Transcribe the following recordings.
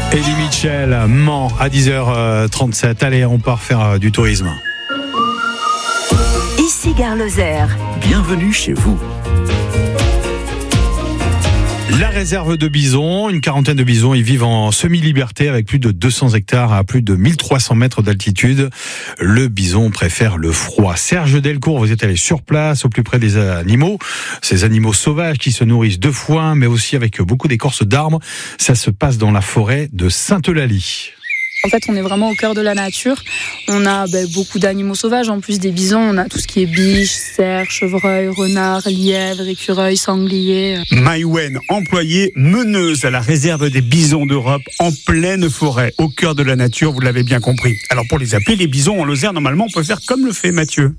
Eddie Mitchell, Mans à 10h37. Allez, on part faire du tourisme. Ici Gare Lozère. Bienvenue chez vous. La réserve de bisons, une quarantaine de bisons, ils vivent en semi-liberté avec plus de 200 hectares à plus de 1300 mètres d'altitude. Le bison préfère le froid. Serge Delcourt, vous êtes allé sur place, au plus près des animaux, ces animaux sauvages qui se nourrissent de foin, mais aussi avec beaucoup d'écorces d'arbres. Ça se passe dans la forêt de Sainte-Eulalie. En fait, on est vraiment au cœur de la nature. On a beaucoup d'animaux sauvages. En plus des bisons, on a tout ce qui est biches, cerfs, chevreuils, renards, lièvres, écureuils, sangliers. Maïwen, employée meneuse à la réserve des bisons d'Europe en pleine forêt, au cœur de la nature, vous l'avez bien compris. Alors pour les appeler, les bisons en Lozère, normalement, on peut faire comme le fait Mathieu.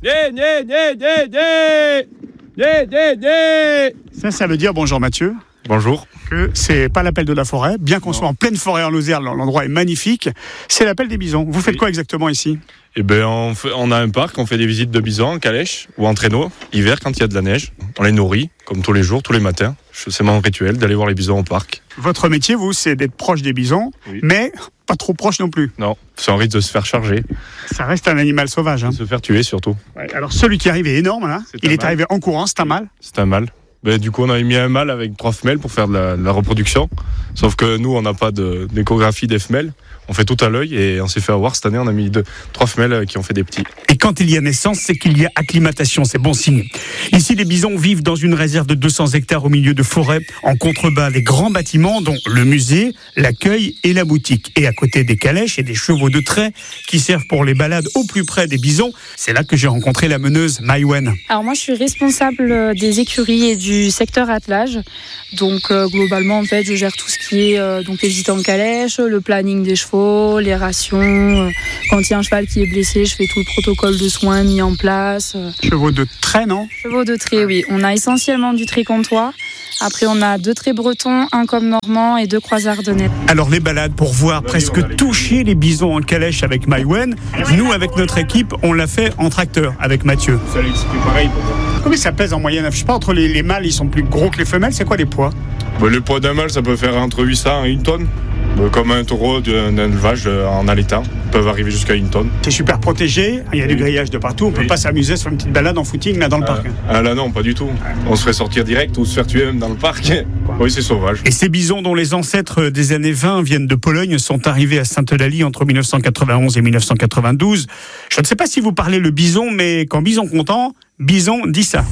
Ça veut dire bonjour Mathieu. Bonjour. Que c'est pas l'appel de la forêt, bien qu'on soit en pleine forêt en Lozère, l'endroit est magnifique, c'est l'appel des bisons. Vous faites quoi exactement ici ? Eh ben, on a un parc, on fait des visites de bisons en calèche ou en traîneau, l'hiver quand il y a de la neige. On les nourrit, comme tous les jours, tous les matins. C'est mon rituel d'aller voir les bisons au parc. Votre métier, vous, c'est d'être proche des bisons, oui. Mais pas trop proche non plus. Non, c'est un risque de se faire charger. Ça reste un animal sauvage. De se faire tuer surtout. Ouais, alors celui qui arrive est énorme, là. Il est arrivé en courant, c'est un mâle. C'est un mâle. Du coup, on avait mis un mâle avec 3 femelles pour faire de la reproduction. Sauf que nous, on n'a pas d'échographie des femelles. On fait tout à l'œil et on s'est fait avoir. Cette année, on a mis 3 femelles qui ont fait des petits. Et quand il y a naissance, c'est qu'il y a acclimatation, c'est bon signe. Ici, les bisons vivent dans une réserve de 200 hectares au milieu de forêts, en contrebas des grands bâtiments, dont le musée, l'accueil et la boutique. Et à côté des calèches et des chevaux de trait qui servent pour les balades au plus près des bisons. C'est là que j'ai rencontré la meneuse Maïwen. Alors moi, je suis responsable des écuries et du secteur attelage. Donc globalement, en fait, je gère tout ce qui est donc les visites en calèche, le planning des chevaux, les rations. Quand il y a un cheval qui est blessé, je fais tout le protocole de soins mis en place. Chevaux de trait, non ? Chevaux de trait, oui. On a essentiellement du trait comtois. Après, on a 2 traits bretons, un comme normand et 2 croisés ardennais. Alors, les balades pour voir presque toucher les bisons en calèche avec Maïwen. Nous, avec notre équipe, on l'a fait en tracteur avec Mathieu. C'est pareil pour moi. Combien ça pèse en moyenne ? Je sais pas, entre les mâles, ils sont plus gros que les femelles. C'est quoi les poids ? Le poids d'un mâle, ça peut faire entre 800 et 1 tonne. Comme un taureau d'un élevage en allaitant, peuvent arriver jusqu'à 1 tonne. C'est super protégé, il y a du grillage de partout, on peut pas s'amuser sur une petite balade en footing là dans le parc. Là non, pas du tout. On se ferait sortir direct ou se faire tuer même dans le parc. Oui, c'est sauvage. Et ces bisons dont les ancêtres des années 20 viennent de Pologne sont arrivés à Sainte-Eulalie entre 1991 et 1992. Je ne sais pas si vous parlez le bison, mais quand bison content, bison dit ça.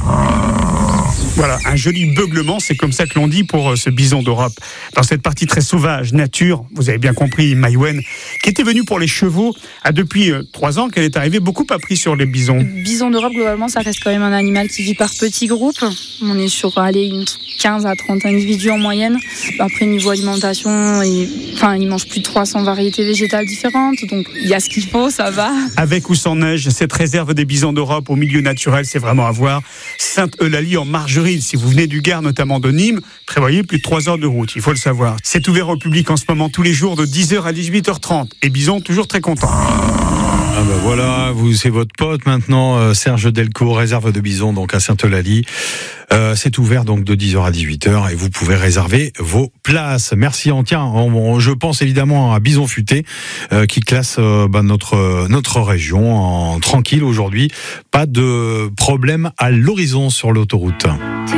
Voilà, un joli beuglement, c'est comme ça que l'on dit pour ce bison d'Europe. Dans cette partie très sauvage, nature, vous avez bien compris, Maïwen, qui était venue pour les chevaux, a depuis 3 ans qu'elle est arrivée, beaucoup appris sur les bisons. Le bison d'Europe, globalement, ça reste quand même un animal qui vit par petits groupes. On est sur une 15 à 30 individus en moyenne. Après, niveau alimentation, il mange plus de 300 variétés végétales différentes, donc il y a ce qu'il faut, ça va. Avec ou sans neige, cette réserve des bisons d'Europe au milieu naturel, c'est vraiment à voir. Sainte-Eulalie en Margerie. Si vous venez du Gard, notamment de Nîmes, prévoyez plus de 3 heures de route, il faut le savoir. C'est ouvert au public en ce moment tous les jours de 10h à 18h30. Et Bison, toujours très content. Ah ben voilà, c'est votre pote maintenant, Serge Delcourt, réserve de bisons donc à Sainte-Eulalie. C'est ouvert donc de 10h à 18h et vous pouvez réserver vos places. Merci. Je pense évidemment à Bison Futé qui classe notre région en tranquille aujourd'hui. Pas de problème à l'horizon sur l'autoroute.